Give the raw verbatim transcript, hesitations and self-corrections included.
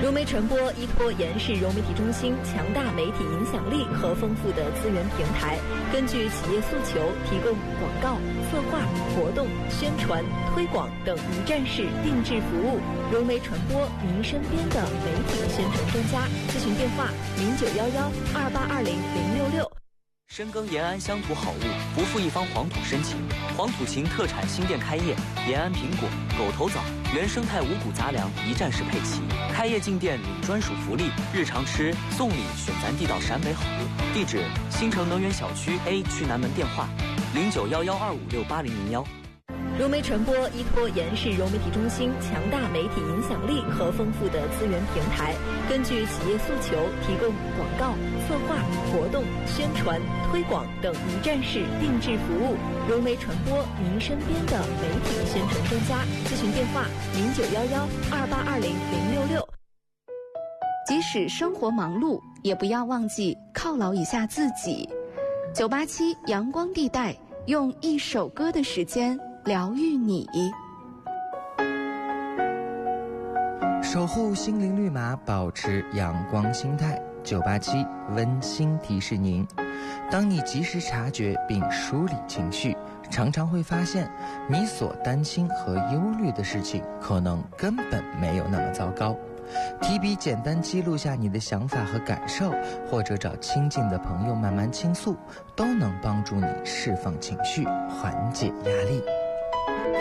融媒传播依托延世融媒体中心强大媒体影响力和丰富的资源平台，根据企业诉求，提供广告、策划、活动、宣传、推广等一站式定制服务。融媒传播，您身边的媒体宣传专家。咨询电话：零九幺幺二八二零零六六。 深耕延安乡土好物，不负一方黄土深情。黄土情特产新店开业，延安苹果、狗头枣、原生态五谷杂粮一站式配齐。开业进店领专属福利，日常吃送礼选咱地道陕北好物。地址：新城能源小区 A 区南门，电话：零九幺幺二五六八零零幺。 融媒传播依托延世融媒体中心强大媒体影响力和丰富的资源平台，根据企业诉求，提供广告、策划、活动、宣传、推广等一站式定制服务。融媒传播，您身边的媒体宣传专家。咨询电话：零九幺幺二八二零零六六。 即使生活忙碌，也不要忘记犒劳一下自己。九八七阳光地带，用一首歌的时间疗愈你， 守护心灵绿码，保持阳光心态。九八七温馨提示您：当你及时察觉并梳理情绪，常常会发现你所担心和忧虑的事情可能根本没有那么糟糕。提笔简单记录下你的想法和感受，或者找亲近的朋友慢慢倾诉，都能帮助你释放情绪，缓解压力。